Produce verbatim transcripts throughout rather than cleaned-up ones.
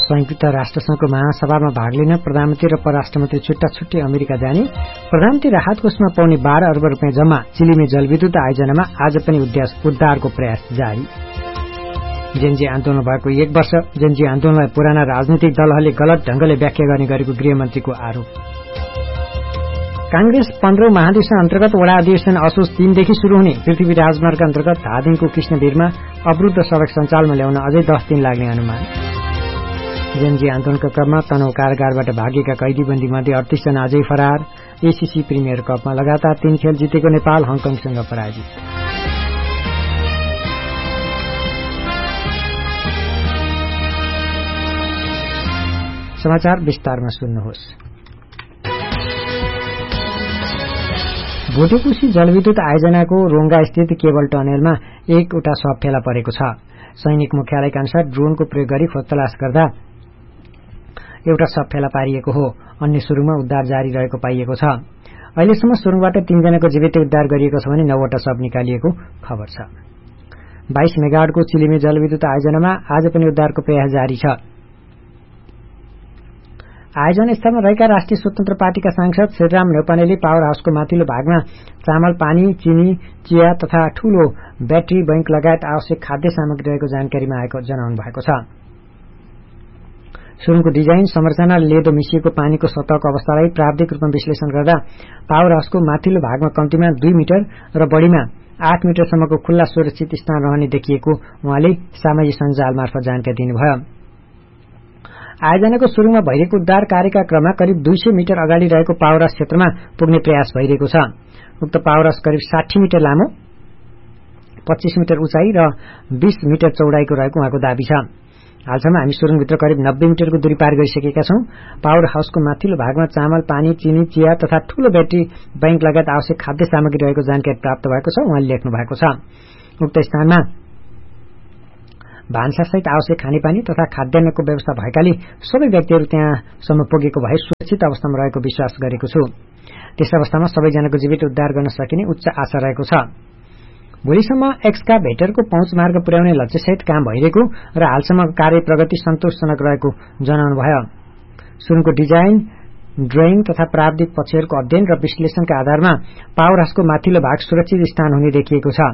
संयुक्त राष्ट्रसंघको महासभामा भाग लिन प्रधानमन्त्री र परराष्ट्रमन्त्री छुट्टा छुट्टै अमेरिका जाने। प्रधानमन्त्री राहत कोषमा पाउने बाह्र अर्ब रुपियाँ जम्मा। चिलिमे जलविद्युत आयोजनामा आज पनि उद्धारको प्रयास जारी। जेनजी आन्दोलन भएको एक वर्ष। जेनजी आन्दोलनलाई पुराना राजनीतिक दलहरूले गलत ढंगले व्याख्या गर्ने गरेको गृहमन्त्रीको आरोप। कांग्रेस पन्ध्रौं महाधिवेशन अन्तर्गत वडा अधिवेशन असोज तीनदेखि शुरू हुने। पृथ्वी राजमार्ग अन्तर्गत धादिङको कृष्णवीरमा अवरुद्ध सड़क सञ्चालनमा ल्याउन अझै दस दिन लाग्ने अनुमान। जेनजी आन्दोलनका क्रममा तनहुँ कारागारबाट भागेका कैदीबन्दी मध्ये अडतीस जना अझै फरार। एसीसी प्रिमियर कपमा लगातार तीन खेल जितेको नेपाल हङकङसँग पराजित। समाचार विस्तारमा सुन्नुहोस्। भोटेकुशी जलविद्युत आयोजनाको रोंगा स्थित केबल टनेलमा एकवटा शव फेला परेको छ। सैनिक मुख्यालयका अनुसार ड्रोनको प्रयोग गरी खोज तलास गर्दा एउटा शव फेला पारिएको हो। अन्य सुरुङमा उद्धार जारी रहेको पाइएको छ। अहिलेसम्म सुरुङबाट तीनजनाको जीवित उद्धार गरिएको छ भने नौवटा शव निकालिएको खबर छ। बाइस मेगावाटको चिलिमे जलविद्युत आयोजनामा आज पनि उद्धारको प्रयास जारी छ। आयोजना स्थलमा रहेका राष्ट्रिय स्वतन्त्र पार्टीका सांसद श्रीराम न्यौपानेले पावर हाउसको माथिल्लो भागमा चामल, पानी, चिनी, चिया तथा ठूलो ब्याट्री बैंक लगायत आवश्यक खाद्य सामग्री रहेको जानकारीमा आएको जनाउनु भएको छ। सुरुङको डिजाइन, संरचना र लेदो मिसिएको पानीको सतहको अवस्थालाई प्राविधिक रूपमा विश्लेषण गर्दा पावर हाउसको माथिल्लो भागमा कम्तीमा दुई मिटर र बढ़ीमा आठ मिटरसम्मको खुल्ला सुरक्षित स्थान रहने देखिएको उहाँले सामाजिक सञ्जाल मार्फत जानकारी दिनुभयो। आयोजनाको सुरुङमा भइरहेको उद्धार कार्यका क्रममा करिब दुई सय मिटर अगाडि रहेको पावर हाउस क्षेत्रमा पुग्ने प्रयास भइरहेको छ। उक्त पावर हाउस करिब साठी मिटर लामो, पच्चीस मिटर उचाइ र बीस मिटर चौडाइको रहेको उहाँको दावी छ। हालसम्म हामी सुरुङभित्र करिब नब्बे मिटरको दूरी पार गरिसकेका छौं। पावर हाउसको माथिल्लो भागमा चामल, पानी, चिनी, चिया तथा ठूलो ब्याट्री बैंक लगायत आवश्यक खाद्य सामग्री रहेको जानकारी प्राप्त भएको छ उहाँले लेख्नु भएको छ। उक्त स्थानमा भान्सासहित आवश्यक खानेपानी तथा खाद्यान्नको व्यवस्था भएकाले सबै व्यक्तिहरू त्यहाँसम्म पुगेको भए सुरक्षित अवस्थामा रहेको विश्वास गरेको छु। त्यस अवस्थामा सबैजनाको जीवित उद्धार गर्न सकिने उच्च आशा रहेको छ। भोलिसम्म एक्सकाभेटरको पहुँच मार्ग पुर्याउने लक्ष्यसहित काम भइरहेको र हालसम्मको कार्य प्रगति सन्तोषजनक रहेको जनाउनुभयो। सुरुङको डिजाइन, ड्रइङ तथा प्राविधिक पक्षहरूको अध्ययन र विश्लेषणका आधारमा पावर हाउसको माथिल्लो भाग सुरक्षित स्थान हुने देखिएको छ।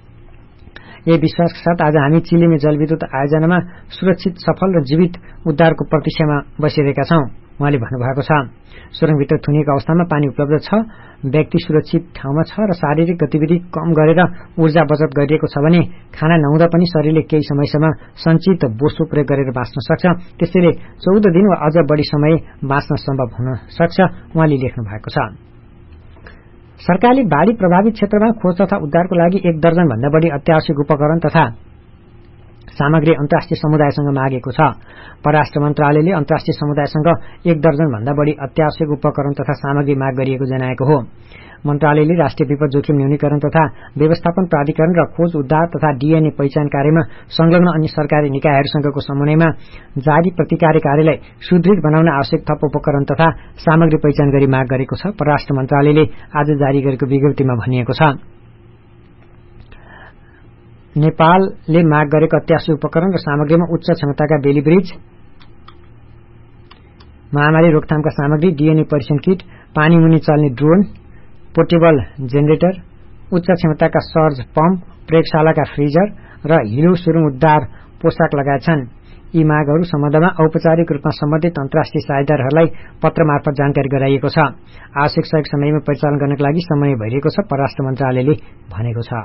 यही विश्वासका साथ आज हामी चिलिमे जलविद्युत आयोजनामा सुरक्षित, सफल र जीवित उद्धारको प्रतीक्षामा बसिरहेका छौं उहाँले भन्नुभएको छ। सुरुङभित्र थुनिएको अवस्थामा पानी उपलब्ध छ, व्यक्ति सुरक्षित ठाउँमा छ र शारीरिक गतिविधि कम गरेर ऊर्जा बचत गरिएको छ भने खाना नहुँदा पनि शरीरले केही समयसम्म सञ्चित बोसो प्रयोग गरेर बाँच्न सक्छ। त्यसैले चौध दिन वा अझ बढ़ी समय बाँच्न सम्भव हुन सक्छ उहाँले लेख्नु भएको छ। सरकारले बाढ़ी प्रभावित क्षेत्रमा खोज तथा उद्धारको लागि एक दर्जन भन्दा बढ़ी अत्यावश्यक उपकरण तथा सामग्री अन्तर्राष्ट्रिय समुदायसँग मागेको छ। परराष्ट्र मन्त्रालयले अन्तर्राष्ट्रिय समुदायसँग एक दर्जन भन्दा बढ़ी अत्यावश्यक उपकरण तथा सामग्री माग गरिएको जनाएको हो। मन्त्रालयले राष्ट्रिय विपद जोखिम न्यूनीकरण तथा व्यवस्थापन प्राधिकरण र खोज उद्धार तथा डीएनए पहिचान कार्यमा संलग्न अन्य सरकारी निकायहरूसँगको समन्वयमा जारी प्रतिकारी कार्यलाई सुदृढ बनाउन आवश्यक थप उपकरण तथा सामग्री पहिचान गरी माग गरेको छ। परराष्ट्र मन्त्रालयले आज जारी गरेको विज्ञप्तिमा भनिएको छ। नेपालले माग गरेको अत्यावश्यक उपकरण र सामग्रीमा उच्च क्षमताका बेली ब्रिज, महामारी रोकथामका सामग्री, डीएनए परीक्षण किट, पानी मुनि चल्ने ड्रोन, पोर्टेबल जेनेरेटर, उच्च क्षमताका सर्ज पम्प, प्रयोगशालाका फ्रिजर र हिलो सुरुङ उद्धार पोशाक लगायत छन्। यी मागहरू सम्बन्धमा औपचारिक रूपमा सम्बन्धित अन्तर्राष्ट्रिय साझेदारहरूलाई पत्र मार्फत जानकारी गराइएको छ। आवश्यक सहयोग समयमा परिचालन गर्नका लागि समन्वय भइरहेको छ परराष्ट्र मन्त्रालयले भनेको छ।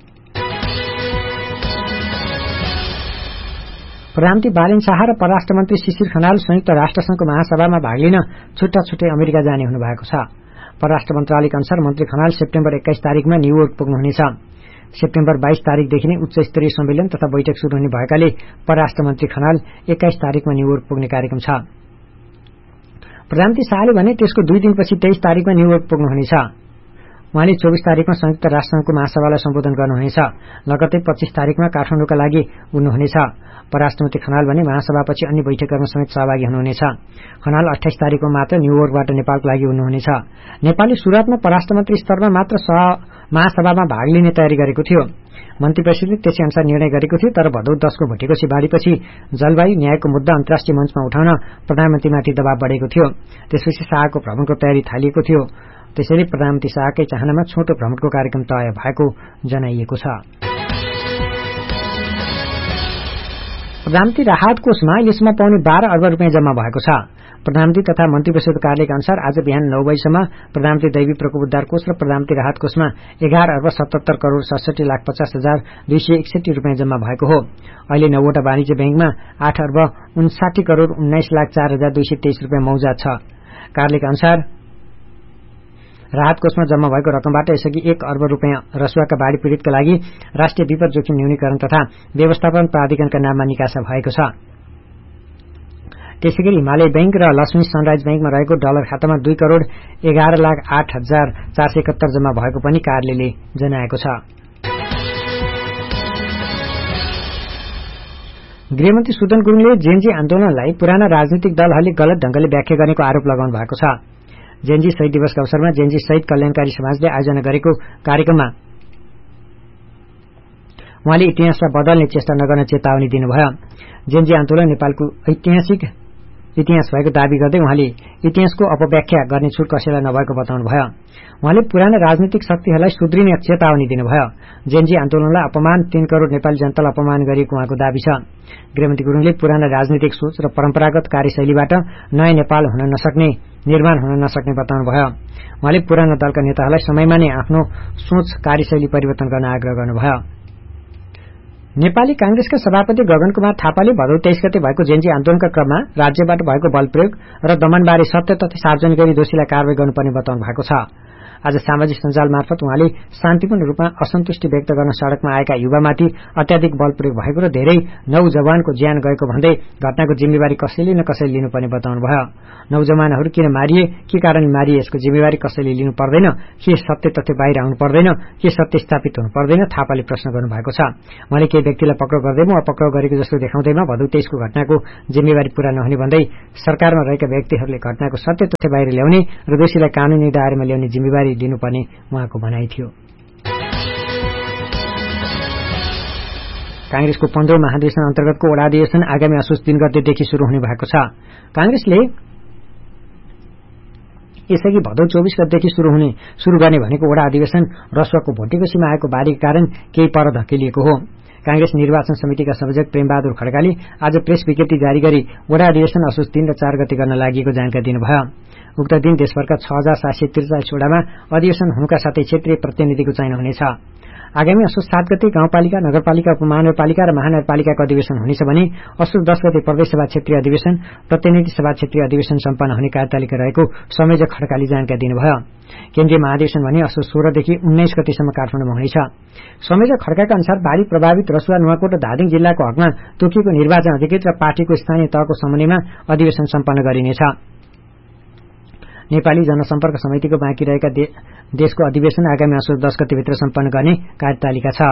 प्रधानमन्त्री बालेन शाह र परराष्ट्र मन्त्री शिशिर खनाल संयुक्त राष्ट्रसंघको महासभामा भाग लिन छुट्टा छुट्टै अमेरिका जाने हुनुभएको छ। परराष्ट्र मन्त्रालयका अनुसार मन्त्री खनाल सेप्टेम्बर एक्काइस तारिकमा न्यूयोर्क पुग्नुहुनेछ। सेप्टेम्बर बाइस तारिकदेखि नै उच्च स्तरीय सम्मेलन तथा बैठक शुरू हुने भएकाले परराष्ट्र मन्त्री खनाल एक्काइस तारिकमा न्यूयोर्क पुग्ने कार्यक्रम छ। प्रधानमन्त्री शाहले भने त्यसको दुई दिनपछि तेइस तारिकमा न्यूयोर्क पुग्नुहुनेछ। उहाँले चौबीस तारिकमा संयुक्त राष्ट्रसंघको महासभालाई सम्बोधन गर्नुहुनेछ। लगत्तै पच्चीस तारिकमा काठमाडौँका लागि उड्नुहुनेछ। परराष्ट्र मन्त्री खनाल भने महासभापछि अन्य बैठकहरूमा समेत सहभागी हुनुहुनेछ। खनाल अट्ठाइस तारिकमा मात्र न्यूयोर्कबाट नेपालको लागि उड्नुहुनेछ। नेपालले सुरुवातमा परराष्ट्र मन्त्री स्तरमा मात्र महासभामा भाग लिने तयारी गरेको थियो। मन्त्री परिषदले त्यसै अनुसार निर्णय गरेको थियो। तर भदौ दसको भोटेकोसी बाढीपछि जलवायु न्यायको मुद्दा अन्तर्राष्ट्रिय मञ्चमा उठाउन प्रधानमन्त्रीमाथि दबाव बढेको थियो। त्यसपछि शाहको भ्रमणको तयारी थालिएको थियो। त्यसैले प्रधानमन्त्री शाहकै चाहनामा छोटो भ्रमणको कार्यक्रम तय भएको जनाइएको छ। प्रधानमन्त्री राहत कोषमा अहिलेसम्म पाउने बाह्र अर्ब रुपियाँ जम्मा भएको छ। प्रधानमन्त्री तथा मन्त्री परिषद कार्यालयका अनुसार आज बिहान नौ बजीसम्म प्रधानमन्त्री दैवी प्रकोप उद्धार कोष र प्रधानमन्त्री राहत कोषमा एघार अर्ब सतहत्तर करोड़ सडसठी लाख पचास हजार दुई सय एकसठी रुपियाँ जम्मा भएको हो। अहिले नौवटा वाणिज्य ब्याङ्कमा आठ अर्ब उन्साठी करोड़ उन्नाइस लाख चार हजार दुई सय तेइस रुपियाँ मौजा छ। कार्यालयका अनुसार राहत कोषमा जम्मा भएको रकमबाट यसअघि एक अर्ब रुपियाँ रसुवाका बाढ़ी पीड़ितका लागि राष्ट्रिय विपद जोखिम न्यूनीकरण तथा व्यवस्थापन प्राधिकरणका नाममा निकासा भएको छ। त्यसैगरी हिमालय बैंक र लक्ष्मी सनराइज बैंकमा रहेको डलर खातामा दुई करोड़ एघार लाख आठ हजार चार सय एकहत्तर जम्मा भएको पनि कार्यालयले जनाएको छ। गृहमन्त्री सुदन गुरुङले जेएनजी आन्दोलनलाई पुराना राजनीतिक दलहरूले गलत ढंगले व्याख्या गरेको आरोप लगाउनु भएको छ। जेएनजी शहीद दिवसका अवसरमा जेएनजी शहीद कल्याणकारी समाजले आयोजना गरेको कार्यक्रममा उहाँले इतिहासलाई बदल्ने चेष्टा नगर्न चेतावनी दिनुभयो। जेएनजी आन्दोलन नेपालको ऐतिहासिक इतिहास भएको दावी गर्दै उहाँले इतिहासको अपव्याख्या गर्ने छुट कसैलाई नभएको बताउनुभयो। उहाँले पुराना राजनीतिक शक्तिहरूलाई सुध्रिने चेतावनी दिनुभयो। जेएनजी आन्दोलनलाई अपमान तीन करोड़ नेपाली जनतालाई अपमान गरिएको उहाँको दावी छ। गृहमन्त्री गुरुङले पुराना राजनीतिक सोच र परम्परागत कार्यशैलीबाट नयाँ नेपाल हुन नसक्ने निर्माण हुन नसक्ने बताउनुभयो। उहाँले पुराना दलका नेताहरूलाई समयमा नै आफ्नो सोच कार्यशैली परिवर्तन गर्न आग्रह गर्नुभयो। नेपाली कांग्रेसका सभापति गगन कुमार थापाले भदौ तेइस गते भएको जेएनजी आन्दोलनका क्रममा राज्यबाट भएको बल प्रयोग र दमनबारे सत्य तथ्य सार्वजनिक गरी दोषीलाई कारवाही गर्नुपर्ने बताउनु भएको छ। आज सामाजिक सञ्जाल मार्फत उहाँले शान्तिपूर्ण रूपमा असन्तुष्टि व्यक्त गर्न सड़कमा आएका युवामाथि अत्याधिक बल प्रयोग भएको र धेरै नौ जवानको ज्यान गएको भन्दै घटनाको जिम्मेवारी कसैले न कसैले लिनुपर्ने बताउनुभयो। नौ जवानहरू किन मारिए, के कारणले मारिए यसको जिम्मेवारी कसैले लिनु पर्दैन, के सत्य तथ्य बाहिर आउनु पर्दैन, के सत्य स्थापित हुनु पर्दैन, थापाले प्रश्न गर्नु भएको छ। उहाँले केही व्यक्तिलाई पक्राउ गर्दैमा वा पक्राउ गरेको जस्तो देखाउँदैमा भदौ तेइसको घटनाको जिम्मेवारी पूरा नहुने भन्दै सरकारमा रहेका व्यक्तिहरूले घटनाको सत्य तथ्य बाहिर ल्याउने र दोषीलाई कानूनी दायरामा ल्याउने जिम्मेवारी लिनुपर्ने उहाँको भनाइ थियो। कांग्रेसको पन्ध्रौं महाधिवेशन अन्तर्गतको वडा अधिवेशन आगामी असोज तीन गतेदेखि शुरू हुने भएको छ। कांग्रेसले यसअघि भदौ चौबीस गतेदेखि शुरू हुने शुरू गर्ने भनेको वडा अधिवेशन रसुवाको भोटेकोसीमा आएको बाढीका कारण केही पर धकेलिएको हो। कांग्रेस निर्वाचन समितिका संयोजक प्रेमबहादुर खड्काले आज प्रेस विज्ञप्ति जारी गरी वडा अधिवेशन असोज तीन र चार गते गर्न लागेको जानकारी दिनुभयो। उक्त दिन देशभरका छ हजार सात सय त्रिचालिस वडामा अधिवेशन हुनुका साथै क्षेत्रीय प्रतिनिधिको चयन हुनेछ। आगामी असोज सात गते गाउँपालिका, नगरपालिका, उपमहानगरपालिका र महानगरपालिकाको अधिवेशन हुनेछ भने असोज दस गते प्रदेश सभा क्षेत्रीय अधिवेशन, प्रतिनिधि सभा क्षेत्रीय अधिवेशन सम्पन्न हुने कार्यतालिका रहेको संयोजक खड्काले जानकारी दिनुभयो। केन्द्रीय महाधिवेशन भने असोज सोह्रदेखि उन्नाइस गतेसम्म काठमाडौँमा हुनेछ। संयोजक खड्काका अनुसार बाढ़ी प्रभावित रसुवा, नुवाकोट र धादिङ जिल्लाको हकमा तोकिएको निर्वाचन अधिकृत र पार्टीको स्थानीय तहको समन्वयमा अधिवेशन सम्पन्न गरिनेछ। नेपाली जनसम्पर्क समितिको बाँकी रहेका दे, देशको अधिवेशन आगामी असोज दस गतेभित्र सम्पन्न गर्ने कार्यतालिका छ।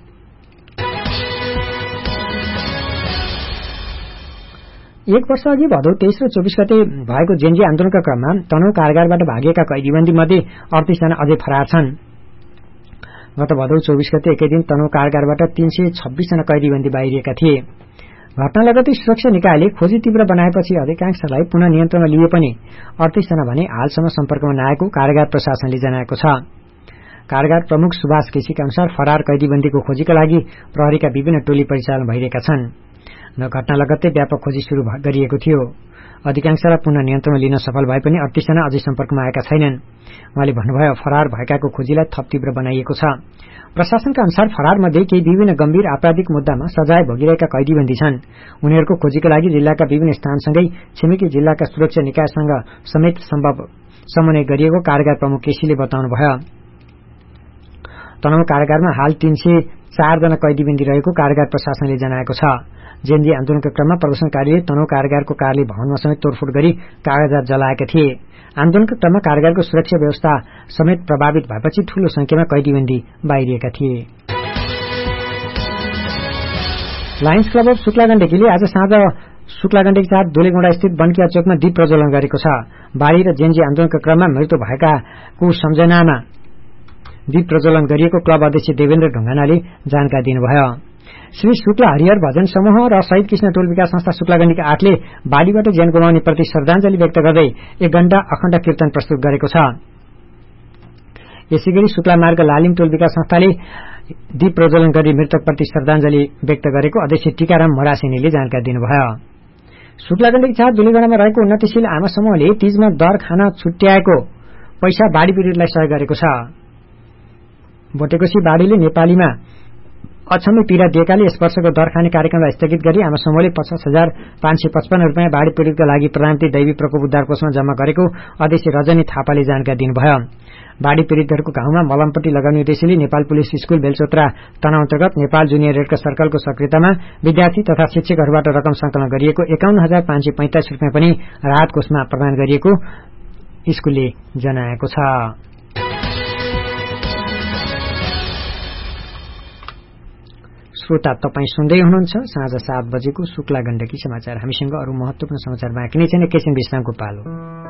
एक वर्ष अघि भदौ तेइस र चौबीस गते भएको जेएनजी आन्दोलनका क्रममा तनहुँ कारागारबाट भागिएका कैदीबन्दी मध्ये अडतीस जना अझै फरार छन्। गत भदौ चौबीस गते एकै दिन तनहुँ कारागारबाट तीन सय छब्बीस जना कैदीबन्दी बाहिरिएका थिए। घटना लगतै सुरक्षा निकायले खोजी तीव्र बनाएपछि अधिकांशलाई पुनः नियन्त्रणमा लिए पनि अडतीस जना भने हालसम्म सम्पर्कमा नआएको कारागार प्रशासनले जनाएको छ। कारागार प्रमुख सुभाष केसीका अनुसार फरार कैदीबन्दीको खोजीका लागि प्रहरीका विभिन्न टोली परिचालन भइरहेका छन्। घटना लगत्तै व्यापक खोजी शुरू गरिएको थियो। अधिकांशलाई पुनः नियन्त्रणमा लिन सफल भए पनि अडतीस जना अझै सम्पर्कमा आएका छैनन्। उहाँले भन्नुभयो, फरार भएकाको खोजीलाई थप तीव्र बनाइएको छ। प्रशासनका अनुसार फरार मध्ये केही विभिन्न गम्भीर आपराधिक मुद्दामा सजाय भोगिरहेका कैदीबन्दी छन्। उनीहरूको खोजीका लागि जिल्लाका विभिन्न स्थानसँगै छिमेकी जिल्लाका सुरक्षा निकायसँग समेत सम्भव समन्वय गरिएको कारागार प्रमुख केसीले बताउनुभयो। तनहुँ कारागारमा हाल तीन सय चार जना कैदीबन्दी रहेको कारागार प्रशासनले जनाएको छ। जेएनजी आन्दोलनका क्रममा प्रदर्शनकारीले तनहुँ कारागारको कार्यालय भवनमा समेत तोडफोड गरी कागजात जलाएका थिए। आन्दोलनका क्रममा कारागारको सुरक्षा व्यवस्था समेत प्रभावित भएपछि ठूलो संख्यामा कैदीबन्दी बाहिरिएका थिए। लायन्स क्लब अफ शुक्लागण्डकीले आज साँझ शुक्लागण्डकी चार दोलेगौंडा स्थित बनकिया चोकमा दीप प्रज्वलन गरेको छ। बाढ़ी र जेएनजी आन्दोलनका क्रममा मृत्यु भएकाको सम्झनामा दीप प्रज्वलन गरिएको क्लब अध्यक्ष देवेन्द्र ढुङ्गानाले जानकारी दिनुभयो। श्री शुक्ला हरिहर भजन समूह र शहीद कृष्ण टोल विकास संस्था शुक्लागण्डीका आठले बाढ़ीबाट ज्यान गुमाउने प्रति श्रद्धाञ्जली व्यक्त गर्दै एक घण्टा अखण्ड कीर्तन प्रस्तुत गरेको छ। यसैगरी शुक्ला मार्ग लालिम टोल विकास संस्थाले दीप प्रज्वलन गरी मृतकप्रति श्रद्धाञ्जली व्यक्त गरेको अध्यक्ष टीकाराम मरासेनीले जानकारी दिनुभयो। शुक्लागण्डकी छाप दुलीगडामा रहेको उन्नतिशील आमा समूहले तीजमा दर खान छुट्याएको पैसा बाढ़ी पीड़ितलाई सहयोग गरेको छ। बोटेकोशी बाढ़ीले नेपालीमा अक्षम्य पीड़ा दिएकाले यस वर्षको दर खाने कार्यक्रमलाई स्थगित गरी आमा समूहले पचास हजार पाँच सय पचपन्न रूपियाँ बाढ़ी पीड़ितका लागि प्रधानमन्त्री दैवी प्रकोप उद्धार कोषमा जम्मा गरेको अध्यक्ष रजनी थापाले जानकारी दिनुभयो। बाढ़ी पीड़ितहरूको घाउमा मलमपट्टी लगाउने उद्देश्यले नेपाल पुलिस स्कूल बेलचोत्रा तनाव अन्तर्गत नेपाल जुनियर रेड क्रस सर्कलको सक्रियतामा विद्यार्थी तथा शिक्षकहरूबाट रकम संकलन गरिएको एकाउन्न हजार पाँच सय पैंतालिस रूपियाँ पनि राहत कोषमा प्रदान गरिएको स्कूलले जनाएको छ। श्रोता तपाई सुन्दै हुनुहुन्छ साँझ सात बजेको शुक्ला गण्डकी समाचार। हामीसँग अरू महत्वपूर्ण समाचार बाँकी नै छैन। एकैछिन विश्रामको पालो।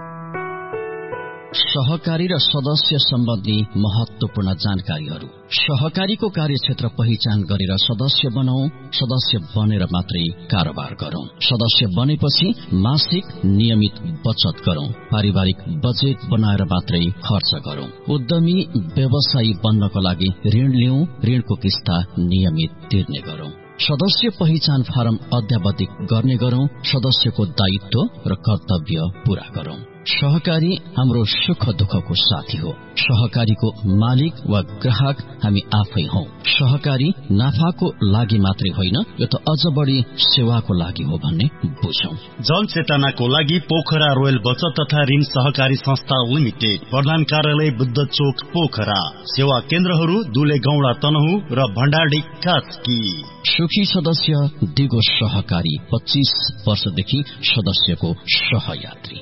सहकारी र सदस्य सम्बन्धी महत्वपूर्ण जानकारीहरू। सहकारीको कार्यक्षेत्र पहिचान गरेर सदस्य बनाऊ। सदस्य बनेर मात्रै कारोबार गरौं। सदस्य बनेपछि मासिक नियमित बचत गरौं। पारिवारिक बजेट बनाएर मात्रै खर्च गरौं। उद्यमी व्यवसायी बन्नको लागि ऋण लिऊ। ऋणको किस्ता नियमित तिर्ने गरौं। सदस्य पहिचान फारम अध्यावधिक गर्ने गरौं। सदस्यको दायित्व र कर्तव्य पूरा गरौं। सहकारी हाम्रो सुख दुःखको साथी हो। सहकारीको मालिक वा ग्राहक हामी आफै हौ। सहकारी नाफाको लागि मात्रै होइन, यो त अझ बढी सेवाको लागि हो भन्ने बुझौं। जनचेतनाको लागि पोखरा रोयल बचत तथा ऋण सहकारी संस्था लिमिटेड, प्रधान कार्यालय बुद्ध चोक पोखरा। सेवा केन्द्रहरू दुले गौडा तनहु र भण्डारडी कास्की। सुखी सदस्य दिगो सहकारी पच्चीस वर्षदेखि सदस्यको सहयात्री।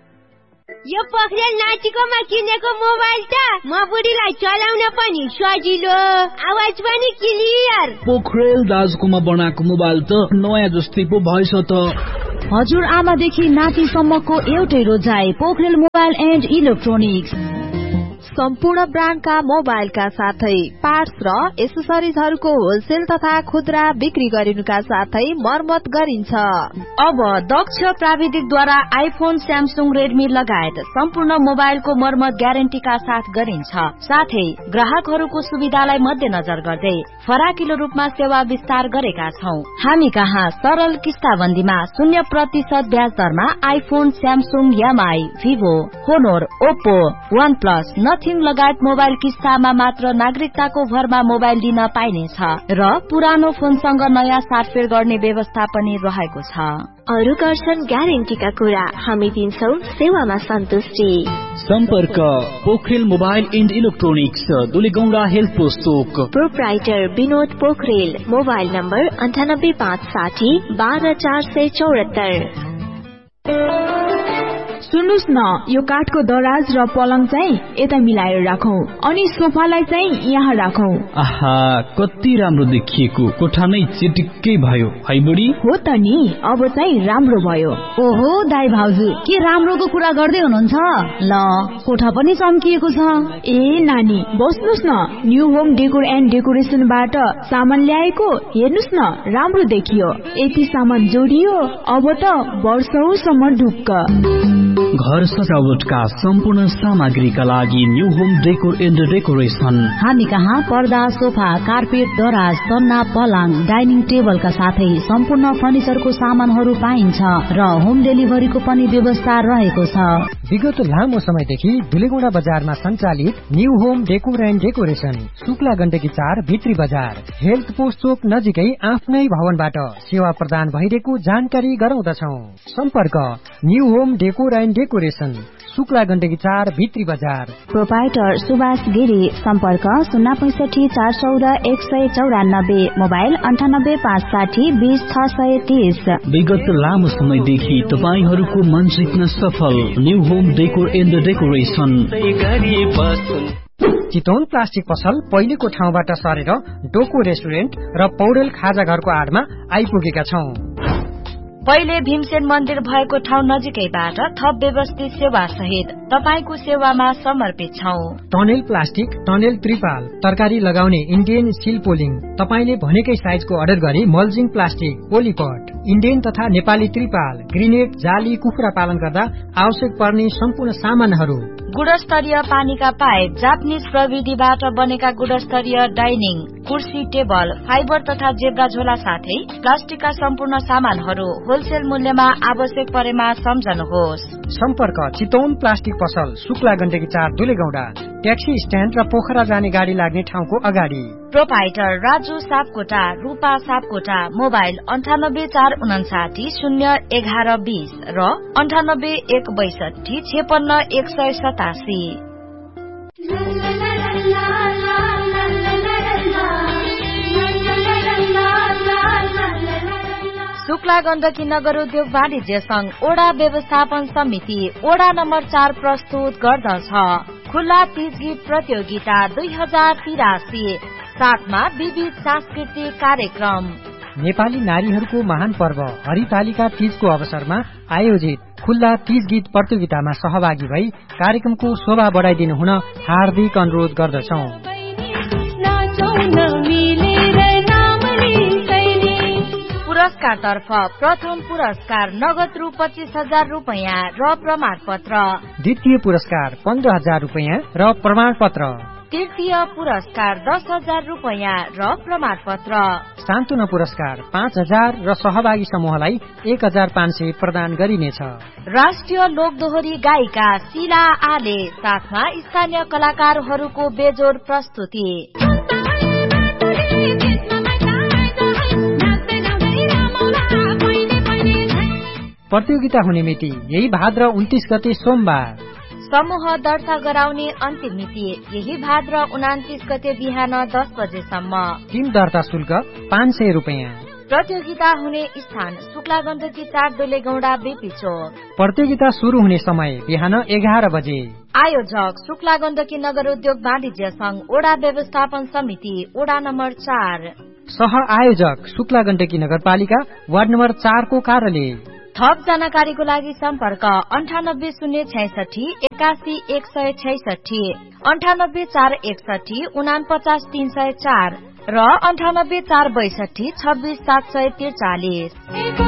यो पोखरेल नातिकोमा किनेको मोबाइल त म बुढीलाई चलाउन पनि सजिलो, आवाज पनि क्लियर। पोखरेल दाजुकोमा बनाएको मोबाइल त नयाँ जस्तै पो भएछ त। हजुर आमादेखि नातिसम्मको एउटै रोजाइ पोखरेल मोबाइल एन्ड इलेक्ट्रोनिक्स। सम्पूर्ण ब्रान्डका मोबाइलका साथै पार्ट्स र एसेसरिजहरूको होलसेल तथा खुद्रा बिक्री गरिनुका साथै मर्मत गरिन्छ। अब दक्ष प्राविधिकद्वारा आइफोन, स्यामसुङ, रेडमी लगायत सम्पूर्ण मोबाइलको मर्मत ग्यारेन्टीका साथ गरिन्छ। साथै ग्राहकहरूको सुविधालाई मध्यनजर गर्दै फराकिलो रूपमा सेवा विस्तार गरेका छौं। हामी कहाँ सरल किस्ताबन्दीमा शून्य प्रतिशत ब्याज दरमा iPhone, Samsung, MI, Vivo, होनोर, Oppo, one plus, nothing लगायत मोबाइल किस्तामा मात्र नागरिकताको भरमा मोबाइल दिन पाइनेछ र पुरानो फोनसँग नयाँ साटफेर गर्ने व्यवस्था पनि रहेको छ। अरू गर्छन् ग्यारेन्टीका कुरा, हामी दिन्छौ सेवामा सन्तुष्टि। सम्पर्क Pokharel mobile and electronics, दुलेगौडा health post Chowk. Proprietor Vinod Pokharel. Mobile number अन्ठानब्बे पाँच साठी बाह्र चार सय चौरात्तर। सुन्नुस् न, यो काठको दराज र पलङ चाहिँ यता मिलाएर राखौं अनि सोफालाई चाहिँ यहाँ राखौं। आहा, कति राम्रो देखिएको, कोठा नै चिटिक्कै भयो है बुढी। हो त नि, अब चाहिँ राम्रो भयो। ओहो दाइ भाउजू, के राम्रोको कुरा गर्दै हुनुहुन्छ? ल, कोठा पनि चम्किएको छ। ए नानी, बस्नुस् न, न्यू होम डेकोर एन्ड डेकोरेसनबाट सामान ल्याएको, हेर्नुस् न, राम्रो देखियो। यति सामान जोडियो, अब त वर्षौसम्म ढुक्क। घर सजावटका सम्पूर्ण सामग्रीका लागि new home decor and decoration. हामी कहाँ पर्दा, सोफा, कार्पेट, दराज, तन्ना, पलङ, डाइनिङ टेबलका साथै सम्पूर्ण फर्निचरको सामानहरू पाइन्छ र होम डेलिभरीको पनि व्यवस्था रहेको छ। विगत लामो समयदेखि दुलेगौडा बजारमा सञ्चालित new home decor and decoration, Shukla Gandaki चार भित्री बजार, हेल्थ पोस्ट चोक नजिकै आफ्नै भवनबाट सेवा प्रदान भइरहेको जानकारी गराउँदछौ। सम्पर्क new home decor and decoration, Shukla Gandaki चार भित्री बजार। प्रोपाइटर सुभाष गिरी। सम्पर्क शून्य पैसठी चार चौध एक सय चौरानब्बे। मोबाइल अन्ठानब्बे पाँच साठी बीस छ सय तीस। विगत लामो समयदेखि तपाईहरूको मन जित्न सफल new home decor and decoration. Chitwan plastic पसल पहिलेको ठाउँबाट सरेर डोको रेस्टुरेन्ट र पौडेल खाजा घरको आडमा आइपुगेका छौं। पहिले भीमसेन मन्दिर भएको ठाउँ नजिकैबाट थप व्यवस्थित सेवा सहित तपाईको सेवामा समर्पित छौं। टनेल प्लास्टिक, टनेल त्रिपाल, तरकारी लगाउने इन्डियन स्टिल पोलिङ, तपाईले भनेकै साइजको अर्डर गरी मल्जिङ प्लास्टिक, पोलिपट, इन्डियन तथा नेपाली त्रिपाल, ग्रिनेट, जाली, कुखुरा पालन गर्दा आवश्यक पर्ने सम्पूर्ण सामानहरू, गुणस्तरीय पानीका पाइप, जापानिज प्रविधिबाट बनेका गुणस्तरीय डाइनिङ, कुर्सी, टेबल, फाइबर तथा जेब्रा झोला साथै प्लास्टिकका सम्पूर्ण सामानहरू होलसेल मूल्यमा आवश्यक परेमा सम्झनुहोस्। सम्पर्क चितौन प्लास्टिक पसल, शुक्ला गण्डकी चार, दुलेगौडा, ट्याक्सी स्ट्यान्ड र पोखरा जाने गाडी लाग्ने ठाउँको अगाडि। प्रोपाइटर राजु सापकोटा, रूपा सापकोटा, मोबाइल अन्ठानब्बे चार उनासाठी शून्य एघार बीस र अन्ठानब्बे एक बैसठी छेपन्न एक सय सतासी। शुक्ला गण्डकी नगर उद्योग वाणिज्य संघ ओडा व्यवस्थापन समिति ओडा नम्बर चार प्रस्तुत गर्दछ खुल्ला तीज गीत प्रतियोगिता दुई हजार तिरासी, साथमा विविध सांस्कृतिक कार्यक्रम। नेपाली नारीहरूको महान पर्व हरितालिका तीजको अवसरमा आयोजित खुल्ला तीज गीत प्रतियोगितामा सहभागी भई कार्यक्रमको शोभा बढाइदिनु हुन हार्दिक अनुरोध गर्दछौं। पुरस्कारतर्फ प्रथम पुरस्कार नगद रु पच्चीस हजार रूपैयाँ र प्रमाण पत्र, द्वितीय पुरस्कार पन्ध्र हजार रूपैयाँ र प्रमाण पत्र, तृतीय पुरस्कार दस हजार रूपैयाँ र प्रमाण पत्र, सान्तुना पुरस्कार पाँच हजार र सहभागी समूहलाई एक हजार पाँच सय प्रदान गरिनेछ। राष्ट्रिय लोकदोहोरी गायिका शिला आले साथमा स्थानीय कलाकारहरूको बेजोड प्रस्तुति। प्रतियोगिता हुने मिति यही भाद्र उन्तीस गते सोमबार। समूह दर्ता गराउने अन्तिम मिति यही भाद्र उनातिस गते बिहान दस बजेसम्म। टिम दर्ता शुल्क पाँच सय रूपैयाँ। प्रतियोगिता हुने स्थान शुक्ला गण्डकी चार, दुलेगौडा, बेपी चोक। प्रतियोगिता शुरू हुने समय बिहान एघार बजे। आयोजक शुक्ला गण्डकी नगर उद्योग वाणिज्य संघ ओडा व्यवस्थापन समिति ओडा नम्बर चार। सह आयोजक शुक्ला गण्डकी नगरपालिका वार्ड नम्बर चार को कार्यालय। थप जानकारीको लागि सम्पर्क अन्ठानब्बे शून्य छैसठी एकासी एक सय छैसठी, अन्ठानब्बे चार एकसठी उनापचास तीन सय चार र अन्ठानब्बे चार बैसठी छब्बीस सात सय त्रिचालिस।